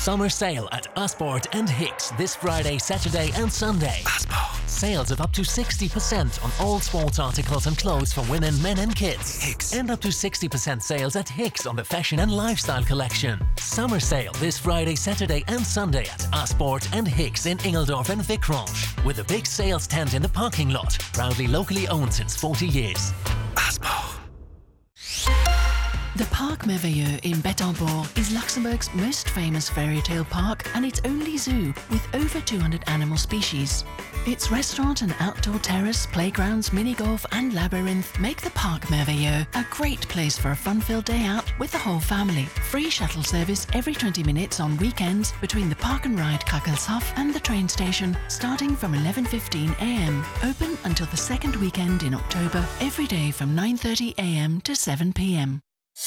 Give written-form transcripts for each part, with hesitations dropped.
summer sale at Assport and Hicks this Friday, Saturday and Sunday. Sales of up to 60% on all sports articles and clothes for women, men and kids. Hicks. And up to 60% sales at Hicks on the fashion and lifestyle collection. Summer sale this Friday, Saturday and Sunday at Assport and Hicks in Ingeldorf and Vicroche. With a big sales tent in the parking lot. Proudly locally owned since 40 years. Aspo. The Parc Merveilleux in Bettembourg is Luxembourg's most famous fairy tale park and its only zoo with over 200 animal species. Its restaurant and outdoor terrace, playgrounds, mini-golf and labyrinth make the Parc Merveilleux a great place for a fun-filled day out with the whole family. Free shuttle service every 20 minutes on weekends between the Park and Ride Kakelshof and the train station starting from 11:15 a.m. Open until the second weekend in October, every day from 9:30 a.m. to 7 p.m.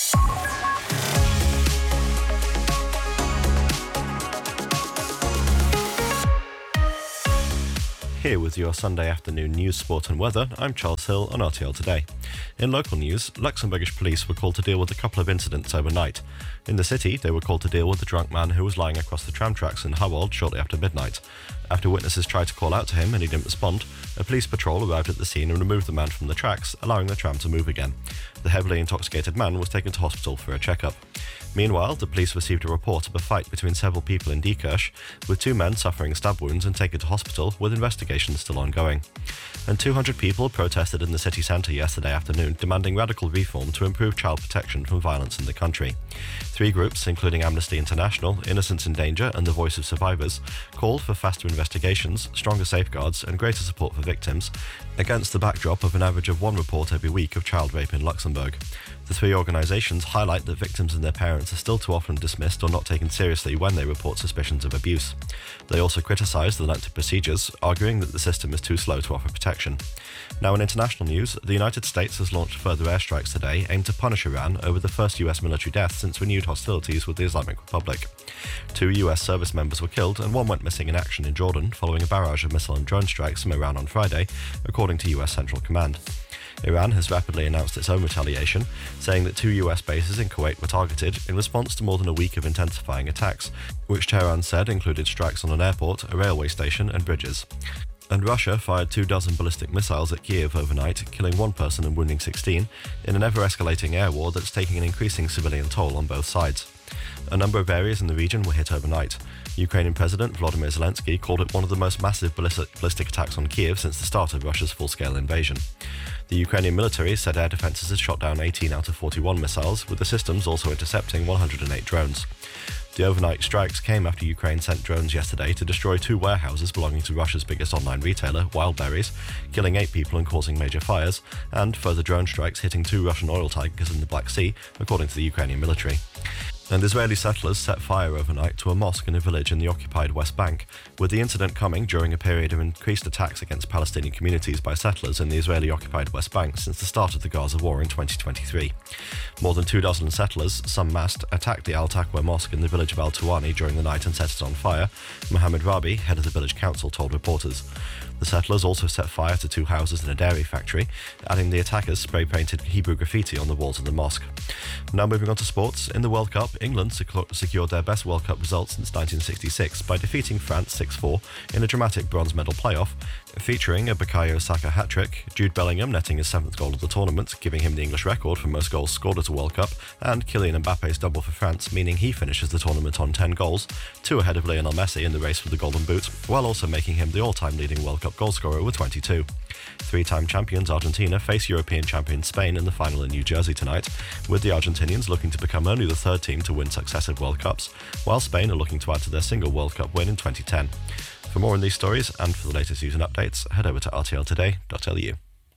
Here with your Sunday afternoon news, sport and weather, I'm Charles Hill on RTL Today. In local news, Luxembourgish police were called to deal with a couple of incidents overnight. In the city, they were called to deal with the drunk man who was lying across the tram tracks in Hawold shortly after midnight. After witnesses tried to call out to him and he didn't respond, a police patrol arrived at the scene and removed the man from the tracks, allowing the tram to move again. The heavily intoxicated man was taken to hospital for a checkup. Meanwhile, the police received a report of a fight between several people in Diekirch, with two men suffering stab wounds and taken to hospital, with investigations still ongoing. And 200 people protested in the city centre yesterday afternoon, demanding radical reform to improve child protection from violence in the country. Three groups, including Amnesty International, Innocence in Danger and The Voice of Survivors, called for faster investigations, stronger safeguards and greater support for victims, against the backdrop of an average of one report every week of child rape in Luxembourg. The three organisations highlight that victims and their parents are still too often dismissed or not taken seriously when they report suspicions of abuse. They also criticise the length of procedures, arguing that the system is too slow to offer protection. Now in international news, the United States has launched further airstrikes today aimed to punish Iran over the first US military death since renewed hostilities with the Islamic Republic. 2 US service members were killed and one went missing in action in Jordan following a barrage of missile and drone strikes from Iran on Friday, according to US Central Command. Iran has rapidly announced its own retaliation, saying that 2 US bases in Kuwait were targeted in response to more than a week of intensifying attacks, which Tehran said included strikes on an airport, a railway station and bridges. And Russia fired 24 ballistic missiles at Kiev overnight, killing 1 person and wounding 16, in an ever-escalating air war that's taking an increasing civilian toll on both sides. A number of areas in the region were hit overnight. Ukrainian President Volodymyr Zelensky called it one of the most massive ballistic attacks on Kiev since the start of Russia's full-scale invasion. The Ukrainian military said air defences had shot down 18 out of 41 missiles, with the systems also intercepting 108 drones. The overnight strikes came after Ukraine sent drones yesterday to destroy 2 warehouses belonging to Russia's biggest online retailer, Wildberries, killing 8 people and causing major fires, and further drone strikes hitting 2 Russian oil tankers in the Black Sea, according to the Ukrainian military. And Israeli settlers set fire overnight to a mosque in a village in the occupied West Bank, with the incident coming during a period of increased attacks against Palestinian communities by settlers in the Israeli-occupied West Bank since the start of the Gaza war in 2023. More than 24 settlers, some masked, attacked the Al-Taqwa Mosque in the village of Al-Tuwani during the night and set it on fire, Mohammed Rabi, head of the village council, told reporters. The settlers also set fire to 2 houses and a dairy factory, adding the attackers spray-painted Hebrew graffiti on the walls of the mosque. Now moving on to sports. In the World Cup, England secured their best World Cup result since 1966 by defeating France 6-4 in a dramatic bronze medal playoff, featuring a Bukayo Saka hat-trick, Jude Bellingham netting his 7th goal of the tournament, giving him the English record for most goals scored at a World Cup, and Kylian Mbappe's double for France, meaning he finishes the tournament on 10 goals, 2 ahead of Lionel Messi in the race for the Golden Boot, while also making him the all-time leading World Cup goalscorer with 22. 3-time champions Argentina face European champions Spain in the final in New Jersey tonight, with the Argentinians looking to become only the 3rd team to win successive World Cups, while Spain are looking to add to their single World Cup win in 2010. For more on these stories and for the latest news and updates, head over to rtltoday.lu.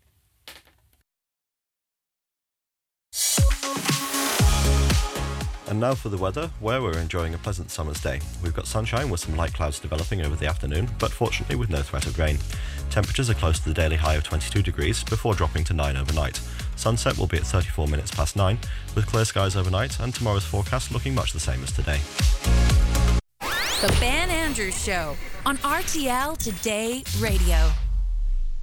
And now for the weather, where we're enjoying a pleasant summer's day. We've got sunshine with some light clouds developing over the afternoon, but fortunately with no threat of rain. Temperatures are close to the daily high of 22 degrees before dropping to 9 overnight. Sunset will be at 34 minutes past 9, with clear skies overnight, and tomorrow's forecast looking much the same as today. The Ben Andrews Show on RTL Today Radio.